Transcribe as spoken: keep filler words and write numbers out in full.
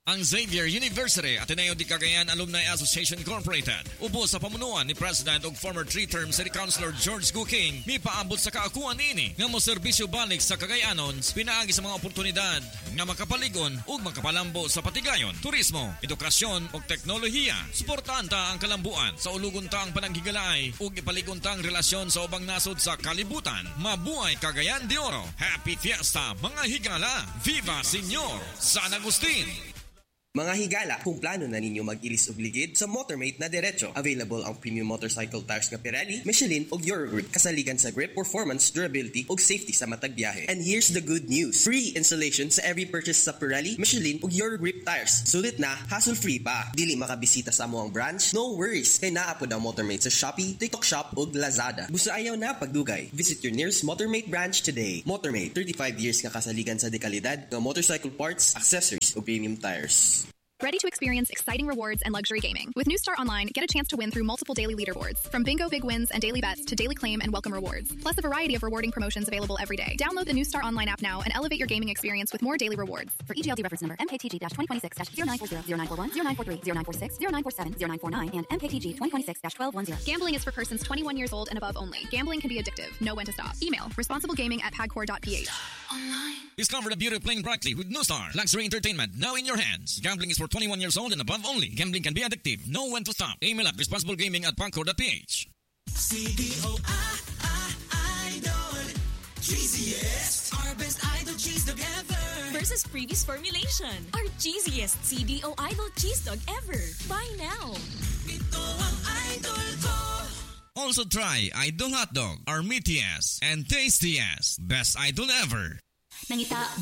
Ang Xavier University Ateneo de Cagayan Alumni Association Incorporated ubo sa pamunuan ni President ug former three-term City Councilor George Guking mi paabot sa kaakuan ini nga mo serbisyo balik sa Cagayanon pinaagi sa mga oportunidad nga makapaligon ug makapalambo sa patigayon, turismo, edukasyon ug teknolohiya. Suportahan ta ang kalambuan sa ulugon ta ang pananghigalay ug ipaligon ta ang relasyon sa ubang nasod sa kalibutan. Mabuhay Cagayan de Oro. Happy Fiesta mga higala. Viva Señor San Agustin. Mga higala, kung plano na ninyo mag-ilis og ligid sa Motormate na diretso, available ang premium motorcycle tires nga Pirelli, Michelin ug Eurogrip, kasaligan sa grip, performance, durability ug safety sa matag biyahe. And here's the good news. Free installation sa every purchase sa Pirelli, Michelin ug Eurogrip tires. Sulit na, hassle-free pa. Dili makabisita sa amuang branch? No worries. Kay naa pod ang Motormate sa Shopee, TikTok Shop ug Lazada. Busa ayaw na pagdugay. Visit your nearest Motormate branch today. Motormate, thirty-five years nga kasaligan sa dekalidad nga motorcycle parts, accessories ug premium tires. Ready to experience exciting rewards and luxury gaming? With New Star Online, get a chance to win through multiple daily leaderboards. From bingo big wins and daily bets to daily claim and welcome rewards. Plus a variety of rewarding promotions available every day. Download the New Star Online app now and elevate your gaming experience with more daily rewards. For E G L D reference number M K T G twenty twenty-six zero nine four zero zero nine four one zero nine four three zero nine four six zero nine four seven zero nine four nine and M K T G twenty twenty-six twelve ten. Gambling is for persons twenty-one years old and above only. Gambling can be addictive. Know when to stop. Email responsiblegaming at pagcor dot p h. Online. Discover the beauty of playing brightly with New Star. Luxury entertainment now in your hands. Gambling is for twenty-one years old and above only. Gambling can be addictive. Know when to stop. Email at responsiblegaming at pagcor dot p h. C D O I, I, Idol. Cheesiest. Our best idol cheese dog ever. Versus previous formulation. Our cheesiest C D O Idol cheese dog ever. Buy now. Ito ang idol ko. Also try Idol Hot Dog, our meatiest and tastiest. Best idol ever. Nangita